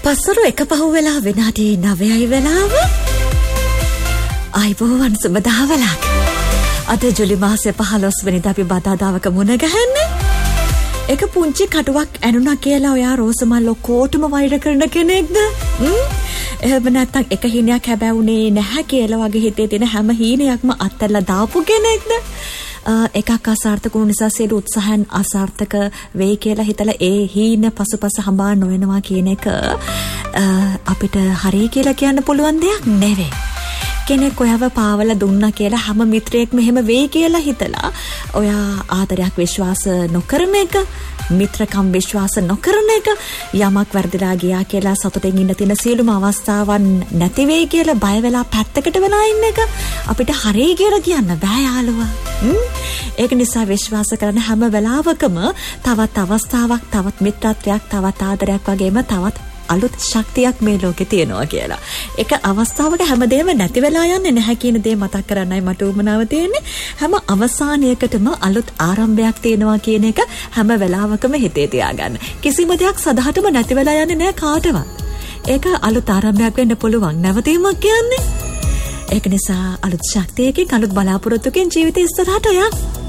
පස්සරු එක පහුවෙලා විනාඩි 9යි වෙලාව. අයිබෝවන් සුබ දහවලක්. අද ජුලි මාසේ 15 වෙනිදා අපි බදාදාවක මුණ ගැහෙන්නේ. එක පුංචි කටුවක් ඇනුණා කියලා ඔයා රෝසමල් ලොකෝටම වෛර කරන කෙනෙක්ද? එහෙම නැත්නම් එක හීනයක් හැබැවුනේ නැහැ කියලා වගේ හිතේ තියෙන හැම හීනයක්ම අත්හැරලා දාපු කෙනෙක්ද? එකක් අසාර්ථක වුණ නිසා සියලු උත්සාහයන් අසාර්ථක වෙයි කියලා හිතලා ඒ හීන පසුපස හඹා නොයනවා කියන එක අපිට හරි කියලා කියන්න පුළුවන් දෙයක් නෙවෙයි. කෙනෙක් ඔයව පාවලා දුන්නා කියලා හැම මිත්‍රයෙක්ම එහෙම වෙයි කියලා හිතලා ඔයා ආදරයක් විශ්වාස නොකරන එක, මිත්‍රකම් විශ්වාස නොකරන එක, යමක් වැරදිලා ගියා කියලා සතුටින් ඉන්න තියෙන සියලුම අවස්ථාවන් නැති වෙයි කියලා බය වෙලා පැත්තකට වෙලා ඉන්න එක අපිට හරි කියලා කියන්න බෑ යාළුවා. ඒක නිසා විශ්වාස කරන හැම වෙලාවකම තවත් අවස්ථාවක්, තවත් මිත්‍රත්වයක්, තවත් ආදරයක් වගේම තවත් අලුත් ශක්තියක් මේ ලෝකේ තියෙනවා කියලා. ඒක අවස්ථාවක හැමදේම නැති වෙලා යන්නේ නැහැ කියන දේ මතක් කරන්නයි මට උවමනාව තියෙන්නේ. හැම අවසානයකටම අලුත් ආරම්භයක් තියෙනවා කියන එක හැම වෙලාවකම හිතේ තියාගන්න. කිසිම දෙයක් සදාටම නැති වෙලා යන්නේ නැහැ කාටවත්. ඒක අලුත් ආරම්භයක් වෙන්න පුළුවන්. නැවතීමක් කියන්නේ. ඒක නිසා අලුත් ශක්තියකින්, අලුත් බලාපොරොත්තුකින් ජීවිතය ඉස්සරහට යන්න.